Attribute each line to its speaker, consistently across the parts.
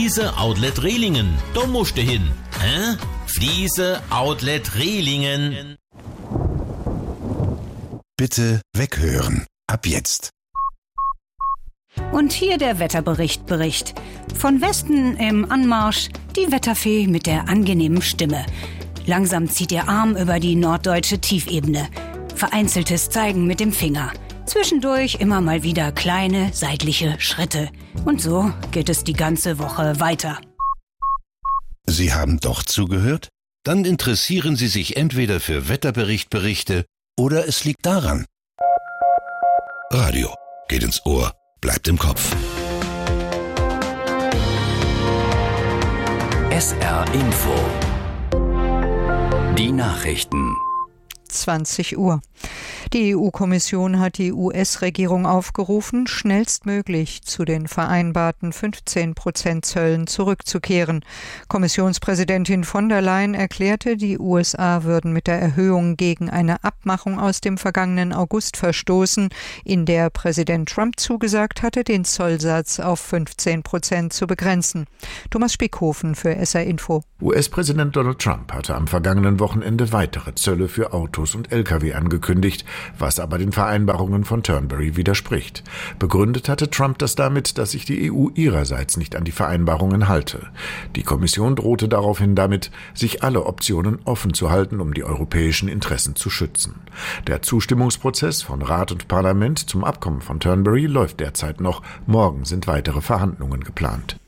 Speaker 1: Fliese Outlet Rehlingen. Da musst du hin. Hä? Fliese Outlet Rehlingen.
Speaker 2: Bitte weghören. Ab jetzt.
Speaker 3: Und hier der Wetterbericht. Von Westen im Anmarsch die Wetterfee mit der angenehmen Stimme. Langsam zieht ihr Arm über die norddeutsche Tiefebene. Vereinzeltes Zeigen mit dem Finger. Zwischendurch immer mal wieder kleine seitliche Schritte. Und so geht es die ganze Woche weiter.
Speaker 2: Sie haben doch zugehört? Dann interessieren Sie sich entweder für Wetterberichte oder es liegt daran. Radio geht ins Ohr, bleibt im Kopf.
Speaker 4: SR Info. Die Nachrichten.
Speaker 5: 20 Uhr. Die EU-Kommission hat die US-Regierung aufgerufen, schnellstmöglich zu den vereinbarten 15% Zöllen zurückzukehren. Kommissionspräsidentin von der Leyen erklärte, die USA würden mit der Erhöhung gegen eine Abmachung aus dem vergangenen August verstoßen, in der Präsident Trump zugesagt hatte, den Zollsatz auf 15% zu begrenzen. Thomas Spickhofen für SR Info.
Speaker 6: US-Präsident Donald Trump hatte am vergangenen Wochenende weitere Zölle für Autos und Lkw angekündigt, was aber den Vereinbarungen von Turnberry widerspricht. Begründet hatte Trump das damit, dass sich die EU ihrerseits nicht an die Vereinbarungen halte. Die Kommission drohte daraufhin damit, sich alle Optionen offen zu halten, um die europäischen Interessen zu schützen. Der Zustimmungsprozess von Rat und Parlament zum Abkommen von Turnberry läuft derzeit noch. Morgen sind weitere Verhandlungen geplant.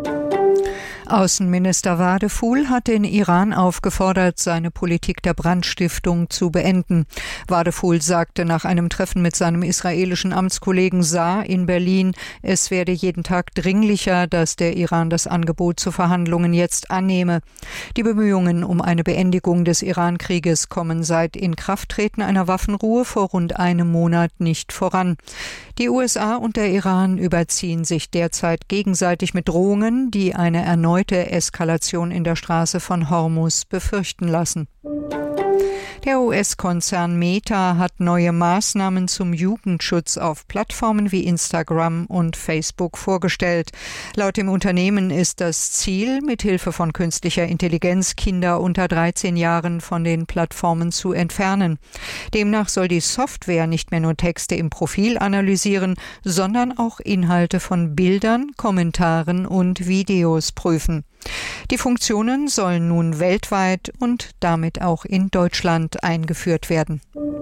Speaker 5: Außenminister Wadephul hat den Iran aufgefordert, seine Politik der Brandstiftung zu beenden. Wadephul sagte nach einem Treffen mit seinem israelischen Amtskollegen Saar in Berlin, es werde jeden Tag dringlicher, dass der Iran das Angebot zu Verhandlungen jetzt annehme. Die Bemühungen um eine Beendigung des Iran-Krieges kommen seit Inkrafttreten einer Waffenruhe vor rund einem Monat nicht voran. Die USA und der Iran überziehen sich derzeit gegenseitig mit Drohungen, die eine erneute Eskalation in der Straße von Hormuz befürchten lassen. Der US-Konzern Meta hat neue Maßnahmen zum Jugendschutz auf Plattformen wie Instagram und Facebook vorgestellt. Laut dem Unternehmen ist das Ziel, mithilfe von künstlicher Intelligenz Kinder unter 13 Jahren von den Plattformen zu entfernen. Demnach soll die Software nicht mehr nur Texte im Profil analysieren, sondern auch Inhalte von Bildern, Kommentaren und Videos prüfen. Die Funktionen sollen nun weltweit und damit auch in Deutschland eingeführt werden.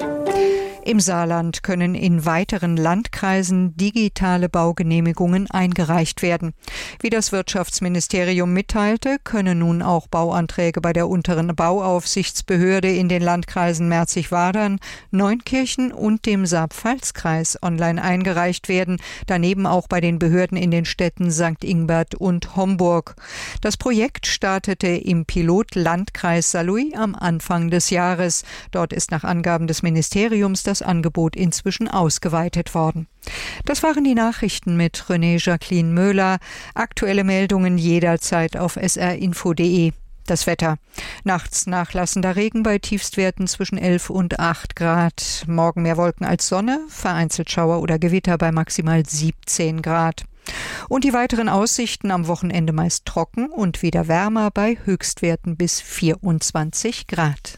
Speaker 5: Im Saarland können in weiteren Landkreisen digitale Baugenehmigungen eingereicht werden. Wie das Wirtschaftsministerium mitteilte, können nun auch Bauanträge bei der unteren Bauaufsichtsbehörde in den Landkreisen Merzig-Wadern, Neunkirchen und dem Saar-Pfalz-Kreis online eingereicht werden, daneben auch bei den Behörden in den Städten St. Ingbert und Homburg. Das Projekt startete im Pilot-Landkreis Saarlouis am Anfang des Jahres. Dort ist nach Angaben des Ministeriums das Angebot inzwischen ausgeweitet worden. Das waren die Nachrichten mit René Jacqueline Möhler. Aktuelle Meldungen jederzeit auf srinfo.de. Das Wetter. Nachts nachlassender Regen bei Tiefstwerten zwischen 11 und 8 Grad. Morgen mehr Wolken als Sonne, vereinzelt Schauer oder Gewitter bei maximal 17 Grad. Und die weiteren Aussichten am Wochenende meist trocken und wieder wärmer bei Höchstwerten bis 24 Grad.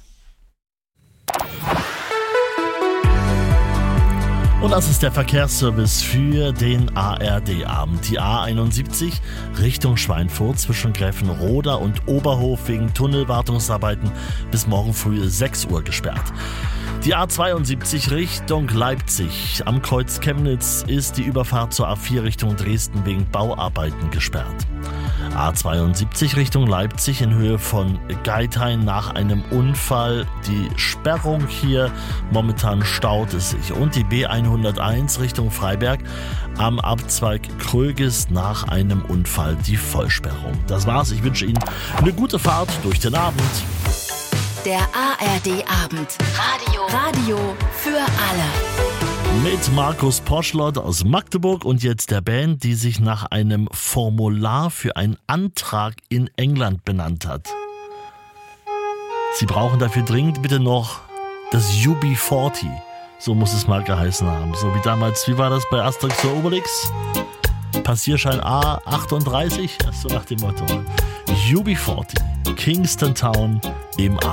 Speaker 7: Und das ist der Verkehrsservice für den ARD-Abend. Die A71 Richtung Schweinfurt zwischen Gräfenroda und Oberhof wegen Tunnelwartungsarbeiten bis morgen früh 6 Uhr gesperrt. Die A72 Richtung Leipzig. Am Kreuz Chemnitz ist die Überfahrt zur A4 Richtung Dresden wegen Bauarbeiten gesperrt. A72 Richtung Leipzig in Höhe von Geithain nach einem Unfall. Die Sperrung hier, momentan staut es sich. Und die B101 Richtung Freiberg am Abzweig Kröges nach einem Unfall die Vollsperrung. Das war's. Ich wünsche Ihnen eine gute Fahrt durch den Abend.
Speaker 8: Der ARD-Abend. Radio für alle.
Speaker 7: Mit Markus Poschlott aus Magdeburg und jetzt der Band, die sich nach einem Formular für einen Antrag in England benannt hat. Sie brauchen dafür dringend bitte noch das UB40. So muss es mal geheißen haben. So wie damals, wie war das bei Asterix und Obelix? Passierschein A38, so nach dem Motto. UB40, Kingston Town im